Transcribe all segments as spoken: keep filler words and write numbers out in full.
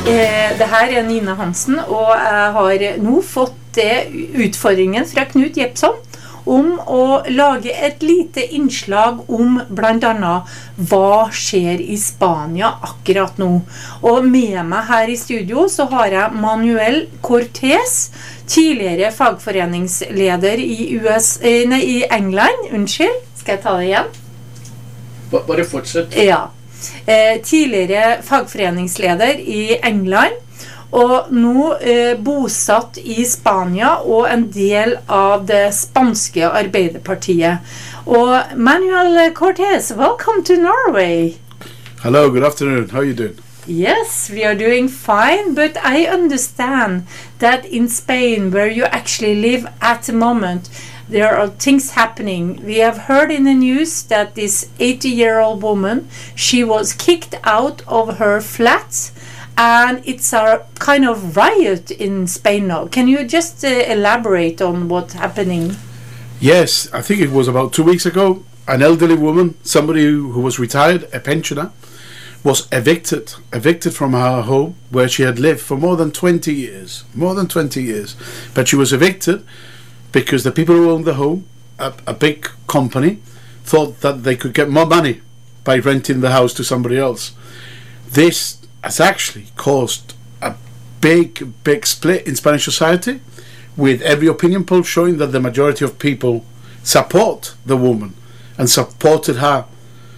Eh, det her er Nina Hansen, og jeg har nå fått det utfordringen fra Knut Jepson om å lage et lite innslag om blant annet hva skjer i Spania akkurat nå. Og med meg her i studio så har jeg Manuel Cortés, tidligere fagforeningsleder i, U S, nei, i England. Unnskyld, skal jeg ta det igjen? Bare fortsett. Ja. Eh, tidligere fagforeningsleder i England, og nå eh, bosatt i Spania og en del av det spanske Arbeiderpartiet. Og Manuel Cortés, welcome to Norway. Hello, good afternoon. How are you doing? Yes, we are doing fine, but I understand that in Spain, where you actually live at the moment, there are things happening. We have heard in the news that this eighty-year-old woman, she was kicked out of her flat, and it's a kind of riot in Spain now. Can you just uh, elaborate on what's happening? Yes, I think it was about two weeks ago. An elderly woman, somebody who, who was retired, a pensioner, was evicted, evicted from her home where she had lived for more than twenty years, more than twenty years. But she was evicted because the people who owned the home, a, a big company, thought that they could get more money by renting the house to somebody else. This has actually caused a big, big split in Spanish society, with every opinion poll showing that the majority of people support the woman and supported her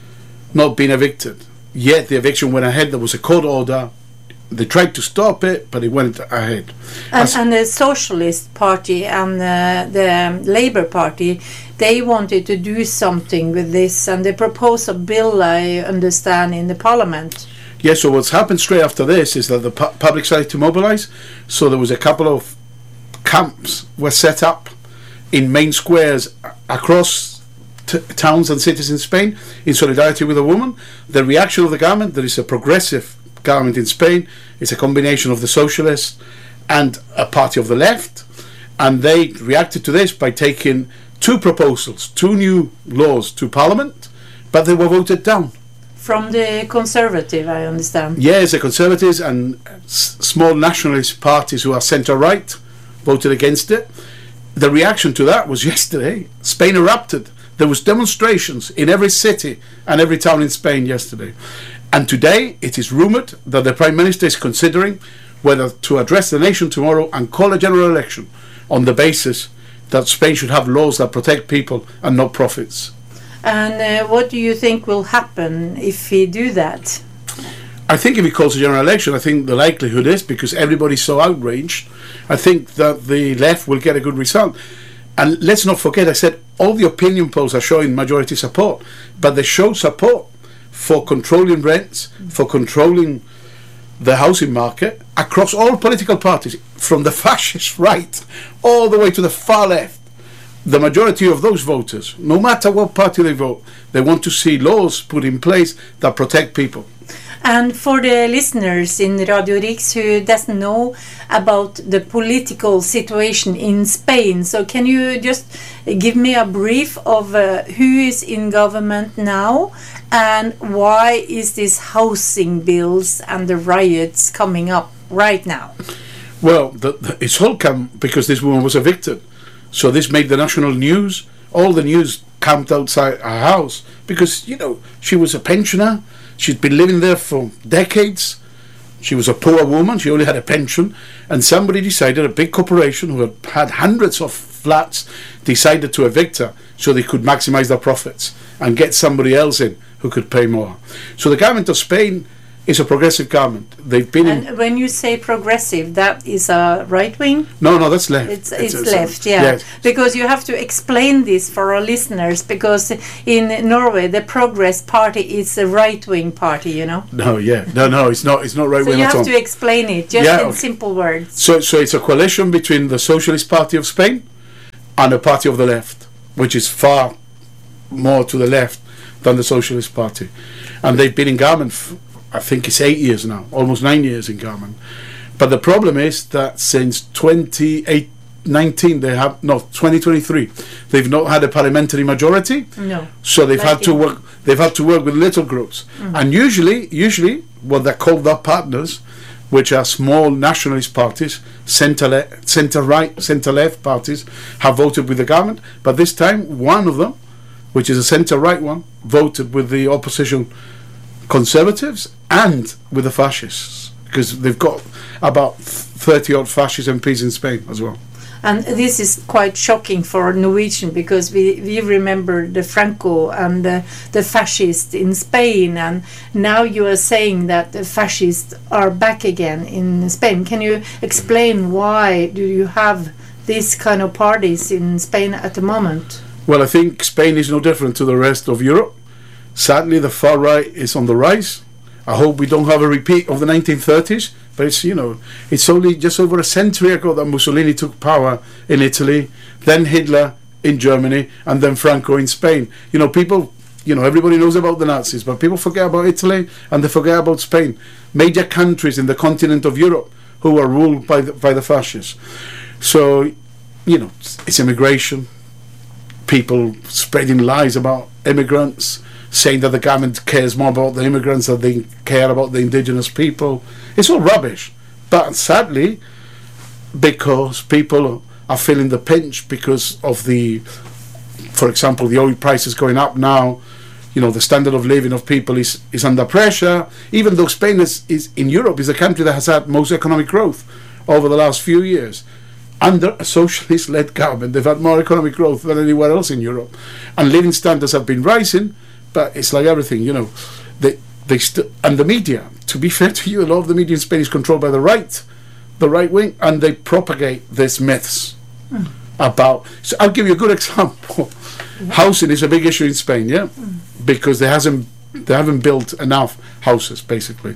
not being evicted. Yet the eviction went ahead. There was a court order. They tried to stop it, but it went ahead. And, and the Socialist Party and uh, the Labour Party, they wanted to do something with this, and they proposed a bill, I understand, in the Parliament. Yes, so what's happened straight after this is that the pu- public started to mobilise. So there was a couple of camps were set up in main squares across t- towns and cities in Spain in solidarity with the woman. The reaction of the government, there is a progressive government in Spain, it's a combination of the socialists and a party of the left, and they reacted to this by taking two proposals, two new laws to Parliament, but they were voted down. From the Conservative, I understand. Yes, the Conservatives and s- small nationalist parties who are centre-right voted against it. The reaction to that was yesterday. Spain erupted. There was demonstrations in every city and every town in Spain yesterday. And today it is rumoured that the Prime Minister is considering whether to address the nation tomorrow and call a general election on the basis that Spain should have laws that protect people and not profits. And uh, what do you think will happen if we do that? I think if he calls a general election, I think the likelihood is, because everybody's so outraged, I think that the left will get a good result. And let's not forget, I said all the opinion polls are showing majority support, but they show support for controlling rents, for controlling the housing market across all political parties, from the fascist right all the way to the far left. The majority of those voters, no matter what party they vote, they want to see laws put in place that protect people. And for the listeners in Radio Rix who doesn't know about the political situation in Spain, so can you just give me a brief of uh, who is in government now and why is this housing bills and the riots coming up right now? Well, the, the, it's all come because this woman was evicted. So this made the national news. All the news camped outside her house because, you know, she was a pensioner. She'd been living there for decades. She was a poor woman. She only had a pension. And somebody decided, a big corporation who had had hundreds of flats, decided to evict her so they could maximize their profits and get somebody else in who could pay more. So the government of Spain is a progressive government. They've been and in... when you say progressive, that is a right wing? No, no, that's left. It's, it's, it's, it's left, a, yeah. Yes. Because you have to explain this for our listeners, because in Norway the Progress Party is a right wing party, you know. No, yeah, no, no, it's not. It's not right so wing you at all. have to explain it just Yeah, in okay. simple words. So, so it's a coalition between the Socialist Party of Spain and a party of the left, which is far more to the left than the Socialist Party, and they've been in government. F- I think it's eight years now, almost nine years in government. But the problem is that since twenty nineteen, they have no twenty twenty-three, they've not had a parliamentary majority. No. So they've Like had to in- work. They've had to work with little groups, Mm. and usually, usually, what they're called their partners, which are small nationalist parties, centre-left, centre-right, centre-left parties, have voted with the government. But this time, one of them, which is a centre-right one, voted with the opposition Conservatives and with the fascists, because they've got about thirty odd fascist M Ps in Spain as well. And this is quite shocking for Norwegian, because we, we remember the Franco and the, the fascists in Spain, and now you are saying that the fascists are back again in Spain. Can you explain why do you have these kind of parties in Spain at the moment? Well, I think Spain is no different to the rest of Europe. Sadly, the far right is on the rise. I hope we don't have a repeat of the nineteen thirties. But it's, you know, it's only just over a century ago that Mussolini took power in Italy, then Hitler in Germany, and then Franco in Spain. You know, people, you know, everybody knows about the Nazis, but people forget about Italy and they forget about Spain. Major countries in the continent of Europe who are ruled by the, by the fascists. So, you know, it's immigration, people spreading lies about immigrants, saying that the government cares more about the immigrants than they care about the indigenous people. It's all rubbish. But sadly, because people are feeling the pinch because of the, for example, the oil prices going up now, you know, the standard of living of people is, is under pressure, even though Spain is, is in Europe is a country that has had most economic growth over the last few years. Under a socialist-led government, they've had more economic growth than anywhere else in Europe. And living standards have been rising. But it's like everything, you know, they they st- and the media. To be fair to you, a lot of the media in Spain is controlled by the right, the right wing, and they propagate these myths mm. about. So I'll give you a good example. Yeah. Housing is a big issue in Spain, yeah, mm. because there hasn't they haven't built enough houses basically,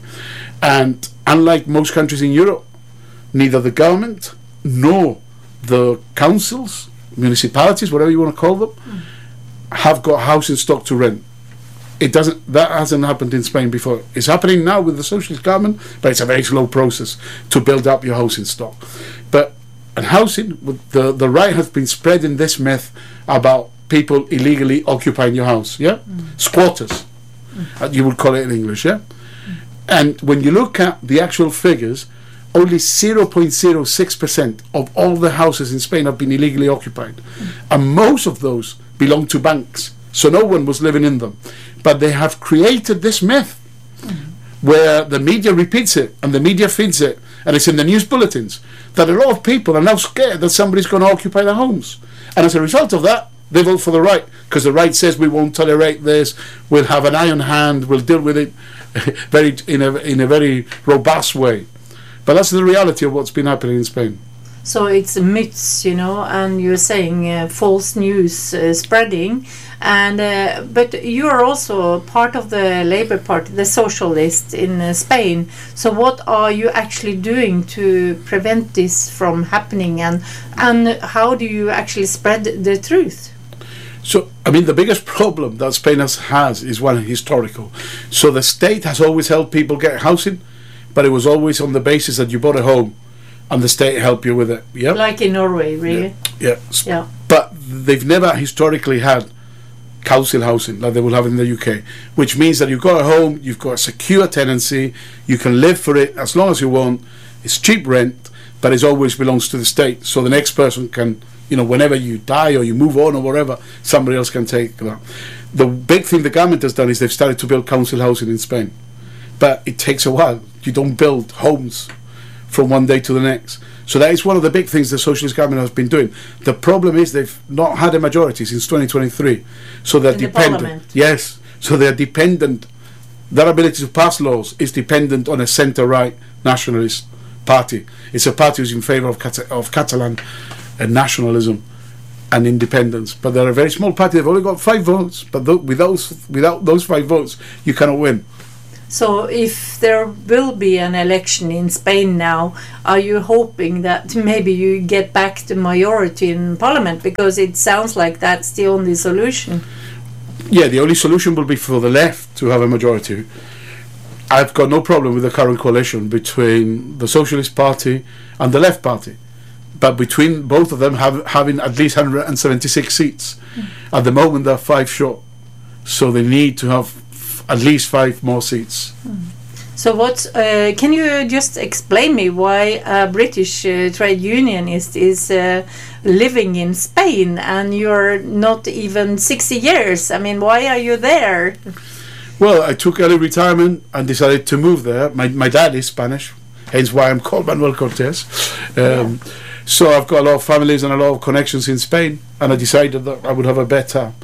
and unlike most countries in Europe, neither the government nor the councils, municipalities, whatever you want to call them, mm. have got housing stock to rent. It doesn't. That hasn't happened in Spain before. It's happening now with the socialist government, but it's a very slow process to build up your housing stock. But and housing, the the right has been spreading this myth about people illegally occupying your house. Yeah, mm. squatters, mm. you would call it in English. Yeah, mm. and when you look at the actual figures, only zero point zero six percent of all the houses in Spain have been illegally occupied, mm. and most of those belong to banks. So no one was living in them. But they have created this myth mm-hmm. where the media repeats it and the media feeds it, and it's in the news bulletins, that a lot of people are now scared that somebody's going to occupy their homes. And as a result of that, they vote for the right, because the right says we won't tolerate this, we'll have an iron hand, we'll deal with it very in a, in a very robust way. But that's the reality of what's been happening in Spain. So it's myths, you know, and you're saying uh, false news uh, spreading, and uh, but you are also part of the Labour Party, the socialists in uh, Spain. So what are you actually doing to prevent this from happening, and and how do you actually spread the truth? So, I mean, the biggest problem that Spain has, has is one historical. So the state has always helped people get housing, but it was always on the basis that you bought a home and the state help you with it. Yeah, like in Norway, really. Yeah. yeah, yeah. But they've never historically had council housing like they will have in the U K, which means that you've got a home, you've got a secure tenancy, you can live for it as long as you want. It's cheap rent, but it always belongs to the state. So the next person can, you know, whenever you die or you move on or whatever, somebody else can take that. The big thing the government has done is they've started to build council housing in Spain, but it takes a while. You don't build homes from one day to the next. So that is one of the big things the socialist government has been doing. The problem is they've not had a majority since twenty twenty-three. So they're in dependent. The yes. So they're dependent. Their ability to pass laws is dependent on a centre-right nationalist party. It's a party who's in favour of, Cat- of Catalan uh, nationalism and independence. But they're a very small party. They've only got five votes. But th- with those, without those five votes, you cannot win. So if there will be an election in Spain now, are you hoping that maybe you get back the majority in parliament? Because it sounds like that's the only solution. Yeah, the only solution will be for the left to have a majority. I've got no problem with the current coalition between the Socialist Party and the Left Party. But between both of them have, having at least one hundred seventy-six seats. Mm. At the moment they're five short. So they need to have at least five more seats. Mm. So what? Uh, can you just explain me why a British uh, trade unionist is uh, living in Spain and you're not even sixty years? I mean, why are you there? Well, I took early retirement and decided to move there. My my dad is Spanish, hence why I'm called Manuel Cortés. Um, yeah. So I've got a lot of families and a lot of connections in Spain, and I decided that I would have a better,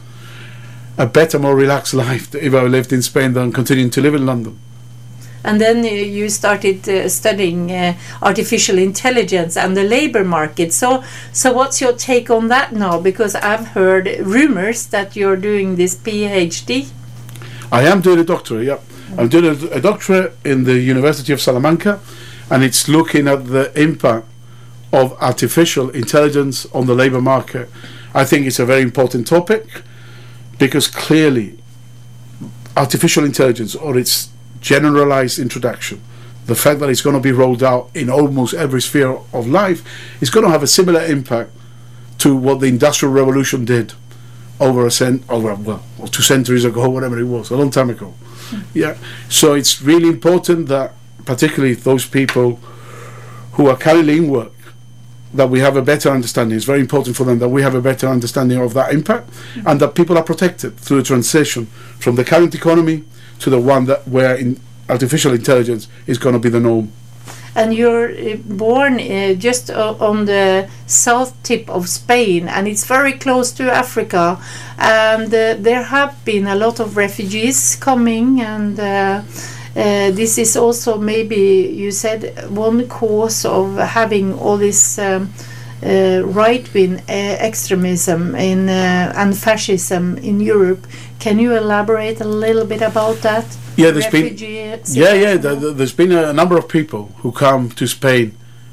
a better, more relaxed life if I lived in Spain than continuing to live in London. And then uh, you started uh, studying uh, artificial intelligence and the labor market. So, so what's your take on that now? Because I've heard rumors that you're doing this PhD. I am doing a doctorate, yeah. Mm-hmm. I'm doing a, a doctorate in the University of Salamanca, and it's looking at the impact of artificial intelligence on the labor market. I think it's a very important topic because clearly artificial intelligence, or its generalized introduction, the fact that it's going to be rolled out in almost every sphere of life, is going to have a similar impact to what the Industrial Revolution did over a cent over well or two centuries ago, whatever it was, a long time ago. Mm. Yeah. So it's really important that particularly those people who are currently in work, that we have a better understanding. It's very important for them that we have a better understanding of that impact, mm. and that people are protected through the transition from the current economy to the one that where in artificial intelligence is going to be the norm. And you're uh, born uh, just uh, on the south tip of Spain, and it's very close to Africa, and uh, there have been a lot of refugees coming, and uh, uh, this is also maybe, you said, one cause of having all this um, uh, right-wing uh, extremism in, uh, and fascism in Europe. Can you elaborate a little bit about that? Yeah, there's been yeah, yeah. The, the, there's been a number of people who come to Spain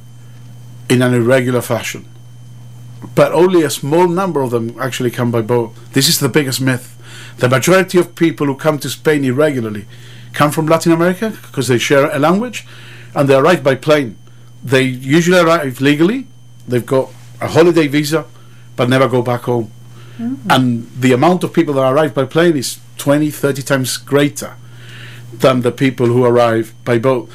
in an irregular fashion, but only a small number of them actually come by boat. This is the biggest myth. The majority of people who come to Spain irregularly come from Latin America because they share a language, and they arrive by plane. They usually arrive legally. They've got a holiday visa, but never go back home. Mm-hmm. And the amount of people that arrive by plane is twenty, thirty times greater than the people who arrive by boat.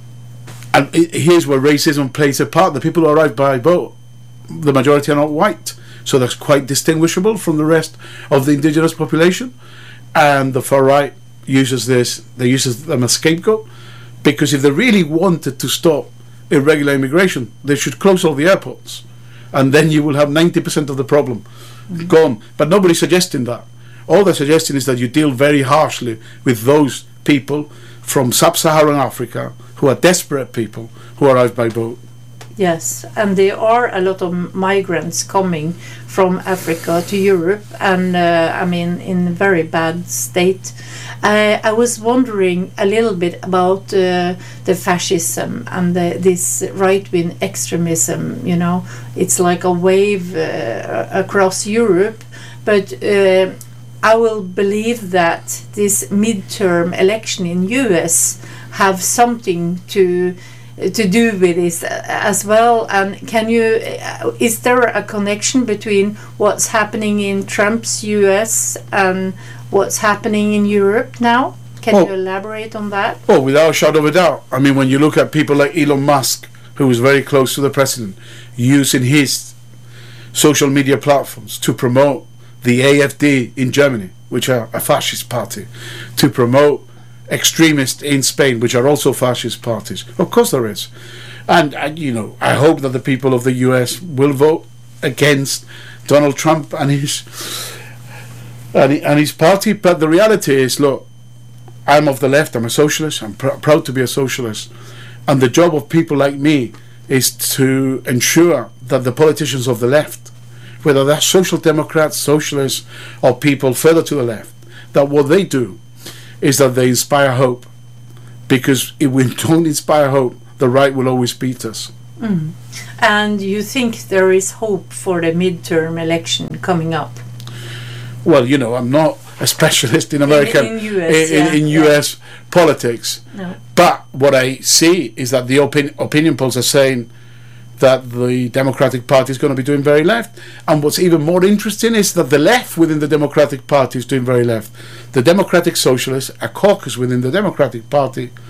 And it, here's where racism plays a part. The people who arrive by boat, the majority are not white, so that's quite distinguishable from the rest of the indigenous population. And the far right uses this, they use them as scapegoat, because if they really wanted to stop irregular immigration, they should close all the airports, and then you will have ninety percent of the problem mm-hmm. gone. But nobody's suggesting that. All they're suggesting is that you deal very harshly with those people from sub-Saharan Africa who are desperate people who arrive by boat. Yes, and there are a lot of migrants coming from Africa to Europe, and uh, I mean in very bad state. Uh, I was wondering a little bit about uh, the fascism and the, this right-wing extremism. You know, it's like a wave uh, across Europe, but uh, I will believe that this midterm election in U S have something to to do with this as well. And can you is there a connection between what's happening in Trump's U S and what's happening in Europe now? Can oh, you elaborate on that? Oh, without a shadow of a doubt. I mean, when you look at people like Elon Musk, who is very close to the president, using his social media platforms to promote the A F D in Germany, which are a fascist party, to promote extremists in Spain, which are also fascist parties. Of course there is. And, and, you know, I hope that the people of the U S will vote against Donald Trump and his, and, and his party. But the reality is, look, I'm of the left, I'm a socialist, I'm pr- proud to be a socialist. And the job of people like me is to ensure that the politicians of the left, whether they're social democrats, socialists, or people further to the left, that what they do is that they inspire hope. Because if we don't inspire hope, the right will always beat us. Mm. And you think there is hope for the midterm election coming up? Well, you know, I'm not a specialist in American in, in U S, in, yeah, in yeah. U S politics. No. But what I see is that the opin- opinion polls are saying that the Democratic Party is going to be doing very left. And what's even more interesting is that the left within the Democratic Party is doing very left. The Democratic Socialists, a caucus within the Democratic Party,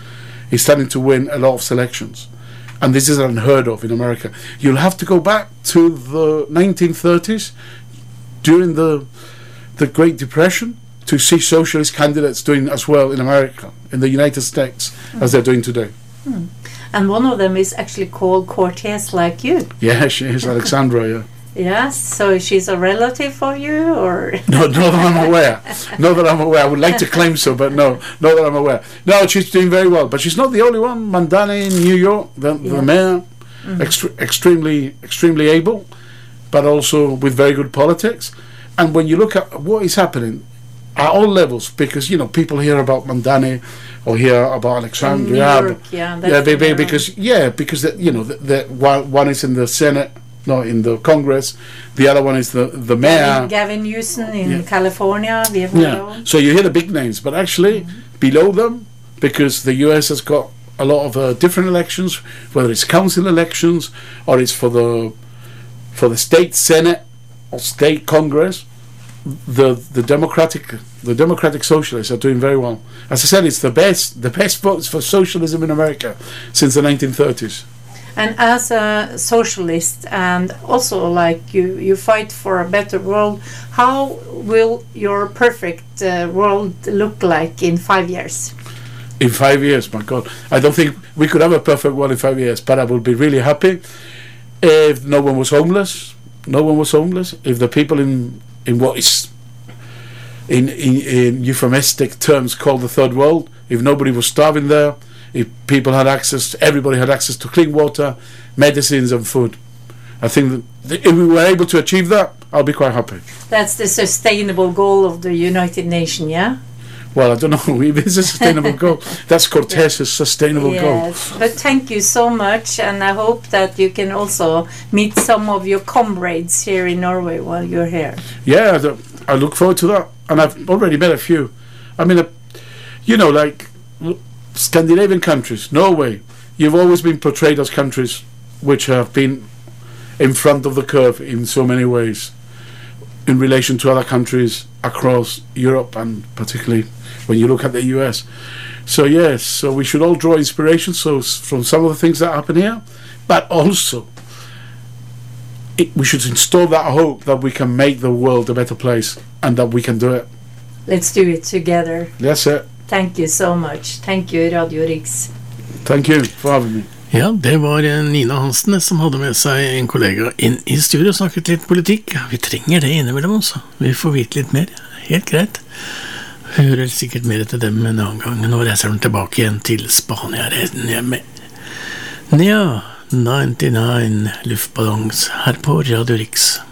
is starting to win a lot of selections. And this is unheard of in America. You'll have to go back to the nineteen thirties, during the the Great Depression, to see socialist candidates doing as well in America, in the United States, mm. as they're doing today. Mm. And one of them is actually called Cortez, like you. Yeah, she is, Alexandra, yeah. Yes, so she's a relative for you, or? No, not that I'm aware. Not that I'm aware. I would like to claim so, but no, not that I'm aware. No, she's doing very well, but she's not the only one. Mandani in New York, the, yeah. the mayor, mm-hmm. extre- extremely, extremely able, but also with very good politics. And when you look at what is happening at all levels, because, you know, people hear about Mandani or hear about Alexandria. New York, yeah, yeah, be, be, because, yeah, because, the, you know, the, the, one, one is in the Senate, no, in the Congress. The other one is the the mayor. Gavin, Gavin Newsom in yeah. California. We have yeah. So you hear the big names, but actually mm-hmm. below them, because the U S has got a lot of uh, different elections, whether it's council elections or it's for the for the state Senate or state Congress, the the Democratic the Democratic Socialists are doing very well. As I said, it's the best the best votes for socialism in America since the nineteen thirties. And as a socialist, and also like you, you fight for a better world, how will your perfect uh, world look like in five years? In five years, my God. I don't think we could have a perfect world in five years, but I would be really happy if no one was homeless. No one was homeless. If the people in, in what is, in, in, in euphemistic terms, called the third world, if nobody was starving there, if people had access, everybody had access to clean water, medicines and food. I think that if we were able to achieve that, I'll be quite happy. That's the sustainable goal of the United Nations, yeah? Well, I don't know if it's a sustainable goal. That's Cortez's sustainable yes. goal. Yes, but thank you so much, and I hope that you can also meet some of your comrades here in Norway while you're here. Yeah, I look forward to that. And I've already met a few. I mean, you know, like Scandinavian countries, Norway, you've always been portrayed as countries which have been in front of the curve in so many ways in relation to other countries across Europe, and particularly when you look at the U S. So yes, so we should all draw inspiration so from some of the things that happen here, but also it, we should install that hope that we can make the world a better place and that we can do it. Let's do it together. That's it. Thank you so much. Thank you, Radio Riks. Thank you for having me. Ja, det var Nina Hansen som hadde med seg en kollega inn i studio og snakket litt politikk. Vi trenger det innimellom også. Vi får vite litt mer. Helt greit. Vi hører sikkert mer til dem en annen gang. Nå reiser de tilbake igjen til Spania. Hjemme. Ja, nittini luftballongs her på Radio Riks.